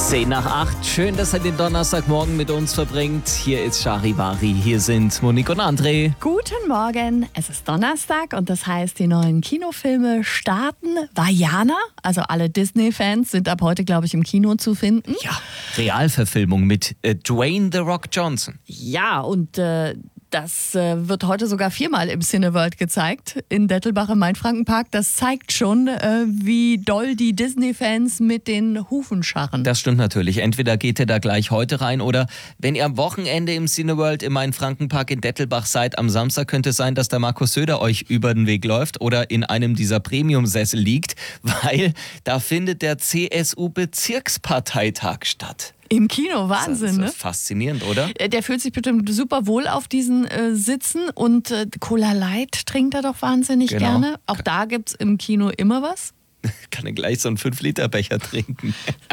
7:10. Schön, dass ihr den Donnerstagmorgen mit uns verbringt. Hier ist Charivari, hier sind Monique und André. Guten Morgen, es ist Donnerstag und das heißt, die neuen Kinofilme starten. Vaiana, also alle Disney-Fans sind ab heute, glaube ich, im Kino zu finden. Ja, Realverfilmung mit Dwayne The Rock Johnson. Ja, und das wird heute sogar 4-mal im Cineworld gezeigt, in Dettelbach im Mainfrankenpark. Das zeigt schon, wie doll die Disney-Fans mit den Hufen scharren. Das stimmt natürlich. Entweder geht ihr da gleich heute rein oder wenn ihr am Wochenende im Cineworld im Mainfrankenpark in Dettelbach seid, am Samstag könnte es sein, dass der Markus Söder euch über den Weg läuft oder in einem dieser Premium-Sessel liegt, weil da findet der CSU-Bezirksparteitag statt. Im Kino, Wahnsinn, das ist faszinierend, oder? Der fühlt sich bestimmt super wohl auf diesen Sitzen und Cola Light trinkt er doch wahnsinnig gerne. Auch da gibt's im Kino immer was. Kann er gleich so einen 5-Liter-Becher trinken.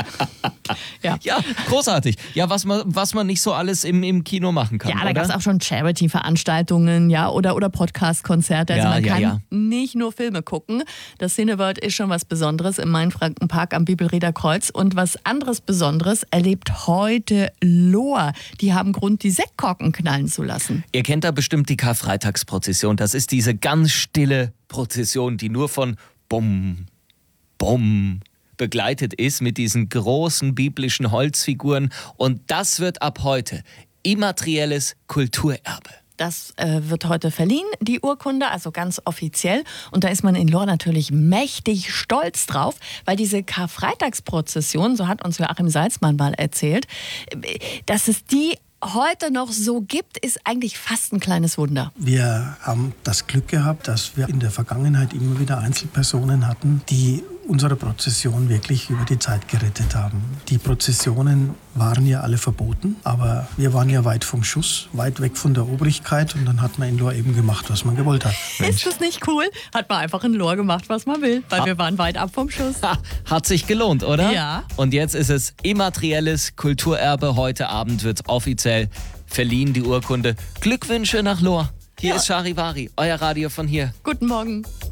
Ja. Ja, großartig. Ja, was man nicht so alles im Kino machen kann, Ja, da oder? gab es auch schon Charity-Veranstaltungen, ja, oder Podcast-Konzerte. Also man kann nicht nur Filme gucken. Das Cineworld ist schon was Besonderes im Mainfrankenpark am Bibelrieder Kreuz. Und was anderes Besonderes erlebt heute Lohr. Die haben Grund, die Sektkorken knallen zu lassen. Ihr kennt da bestimmt die Karfreitagsprozession. Das ist diese ganz stille Prozession, die nur von Bumm, Bumm begleitet ist mit diesen großen biblischen Holzfiguren. Und das wird ab heute immaterielles Kulturerbe. Das wird heute verliehen, die Urkunde, also ganz offiziell. Und da ist man in Lohr natürlich mächtig stolz drauf, weil diese Karfreitagsprozession, so hat uns Joachim Salzmann mal erzählt, dass es die heute noch so gibt, ist eigentlich fast ein kleines Wunder. Wir haben das Glück gehabt, dass wir in der Vergangenheit immer wieder Einzelpersonen hatten, die unsere Prozession wirklich über die Zeit gerettet haben. Die Prozessionen waren ja alle verboten, aber wir waren ja weit vom Schuss, weit weg von der Obrigkeit und dann hat man in Lohr eben gemacht, was man gewollt hat. Ist das nicht cool? Hat man einfach in Lohr gemacht, was man will, weil wir waren weit ab vom Schuss. Hat sich gelohnt, oder? Ja. Und jetzt ist es immaterielles Kulturerbe. Heute Abend wird offiziell verliehen, die Urkunde. Glückwünsche nach Lohr. Hier ist Charivari, euer Radio von hier. Guten Morgen.